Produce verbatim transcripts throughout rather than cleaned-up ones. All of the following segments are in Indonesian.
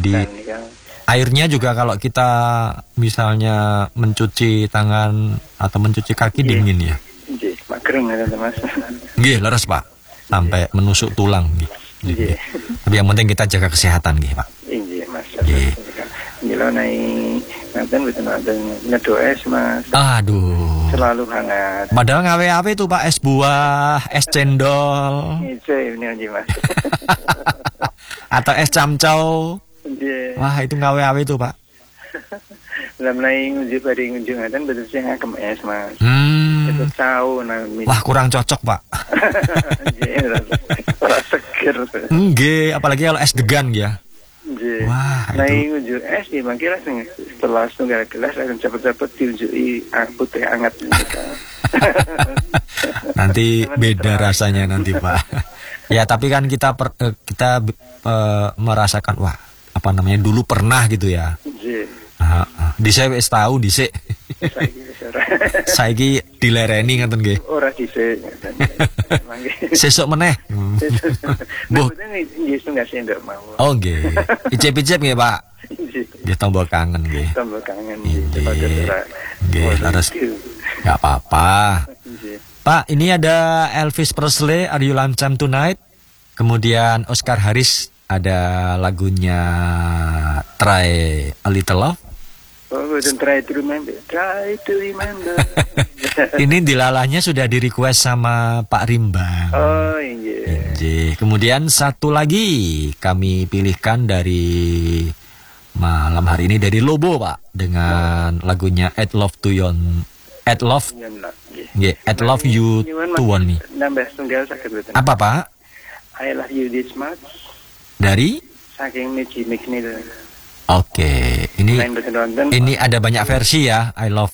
Jadi airnya juga kalau kita misalnya mencuci tangan atau mencuci kaki Nggih. dingin ya. Nggih, makreng ya Mas. Nggih, leres Pak. Sampai menusuk tulang nggih. Nggih. Tapi yang penting kita jaga kesehatan nggih, Pak. Nggih, Mas. Nggih. Nggih naik ngaten mboten wonten ngedo es Mas. Aduh. Selalu hangat. Padahal ngawe apa itu Pak? Es buah, es cendol. Itu ini aja Mas. Atau es camcau. Nggih. Wah, itu ngawe-awe itu Pak. Lah menawi ngunjuk bari ngunjuk ngaten betul sing ngagem es Mas. Hmm. Itu tahu nah. Wah, kurang cocok Pak. Nggih, ora seger. Nggih, apalagi kalau es degan ya. Nggih. Wah, nah itu. ngunjuk es di mangkira sing setelah setunggal gelas akan cepet-cepet diunjuki putih hangat. Nanti beda rasanya nanti Pak. Ya, tapi kan kita per, eh, kita eh, merasakan wah, apa namanya dulu pernah gitu ya. Nggih. Heeh. Dhisik wis tau dhisik. Saiki dilereni ngoten nggih. Ora dhisik. Mangke. Sesuk meneh. Mbuh. Nggih setunggal sendok mau. Oh nggih. Icip-icip nggih Pak. Nggih tambah kangen nggih. Tambah kangen Nggih. ora. Nggih, leres. Enggak apa-apa. Nggih. Pak, ini ada Elvis Presley, Are You Lonesome Tonight? Kemudian Oscar Harris ada lagunya Try a Little Love. Oh, dan try to remember. Try to remember. Ini dilalahnya sudah di request sama Pak Rimbang. Oh, iya. Nggih. Kemudian satu lagi kami pilihkan dari malam hari ini dari Lobo Pak dengan lagunya Add Love to Yon Add Love Nggih, Add Love You to Want Me. Nambah tunggal saged mboten. Apa Pak? I love you this much. Dari? Saking Meji McNeil. Oke, ini Main mboten wonten. ini ada banyak versi ya, I Love.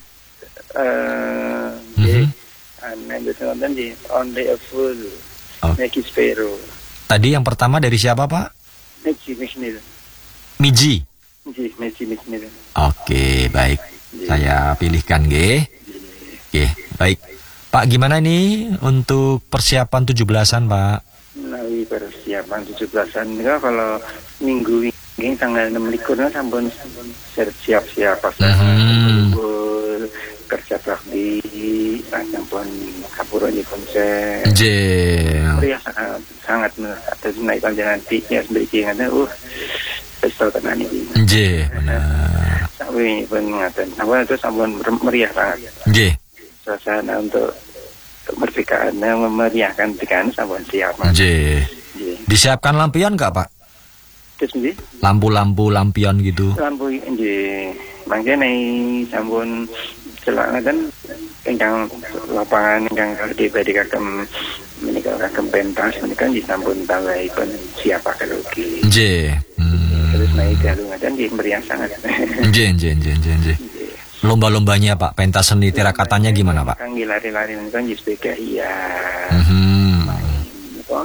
Eh, Mhm. main mboten wonten di Only a Fool. Oh. Maggie Sparrow. Tadi yang pertama dari siapa Pak? Meji McNeil. Miji. Nggih, Meji McNeil. Oke, baik. Saya pilihkan nggih. Oke, baik. Pak, gimana nih untuk persiapan tujuh belasan, Pak? Menawi persiapan tujuh belasan niku kalau minggu ini tanggal enam likur sampun siap-siap pas Mhm. kerja bakti sampun kapurane konser. Nggih. Meriah sangat sangat ada naik panjangan tiknya sedikit ngaten uh pesta tenan iki. Nggih, benar. Sawi pun ngaten. Apa itu sampun meriah banget. Nggih. Suasana untuk kemerdekaan yang memeriahkan kemerdekaan sampun siap. Mas. Nggih. Nggih. Disiapkan lampion enggak, Pak? Terus nggih. Lampu-lampu lampion gitu. Lampu nggih. Mangke nek sampun celakaken ingkang lapangan ingkang dibadi kagem menika kagem pentas menika disampun tambahipun siapaken ugi. Nggih. Hmm. Terus naik dalu ngaten nggih meriah sangat. Nggih, nggih, nggih, nggih, nggih. Lomba-lombanya Pak, pentas seni tirakatanya gimana Pak? Kang lari-lari menika nggih sepeda iya. Mhm. Apa?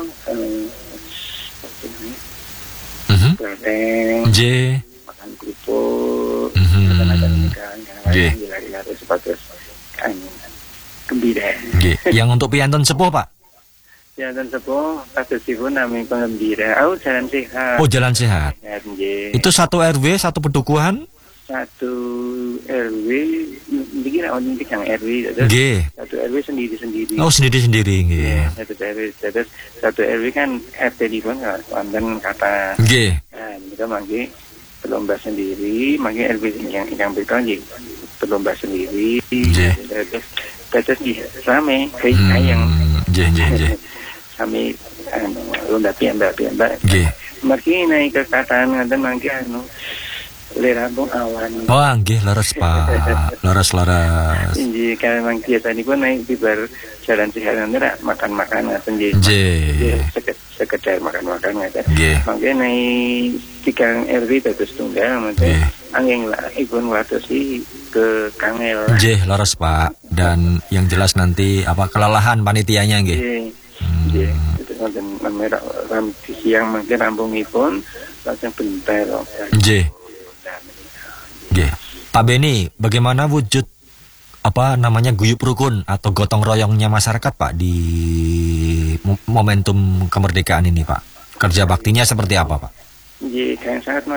Mhm. Benteng, Nggih. makan kerupuk, Mhm. makan ikan, Nggih. lari-lari sebagai kan gembira. Nggih. Yang untuk piantun sepuh Pak? Ya dan sepuh kadosipun nami penggembira. Oh jalan sehat. Oh, jalan sehat. Ya, nggih. Itu satu R W, satu pedukuhan? Satu R W, mungkin orang yang R W, terus Nggih. satu R W sendiri-sendiri. Oh, sendiri-sendiri nggih. Satu R W, terus satu R W kan R T pun wonten kata. Nggih. Nah, kita mangke berlomba sendiri, mangke R W yang yang beda nggih berlomba sendiri. Nggih. Terus terus nggih rame kayak Hmm, yang Nggih, nggih, nggih. kami anu lomba piyambak-piyambak. Nggih. Mari naik ke kataan ngaten mangke anu Lerampung awan. Wah, nggih leres Pak. Leres-leres. Inji kan memang biasanipun naik bibar jalan sehat nanti makan-makan ngaten nggih. Nggih. Sekedar makan-makan ngaten. Nggih. Mangke naik tiga R W dados tunggal mangke angin lah ibun wadosi ke Kangel. Nggih, leres Pak. Dan yang jelas nanti apa kelelahan panitianya nggih. Nggih. Nggih. Itu wonten merah ram siang mangke rampungipun langsung bentel. Nggih. Nggih. Pak Beni, bagaimana wujud apa namanya guyup rukun atau gotong royongnya masyarakat Pak di momentum kemerdekaan ini Pak? Kerja baktinya seperti apa Pak? Nggih, kan sangat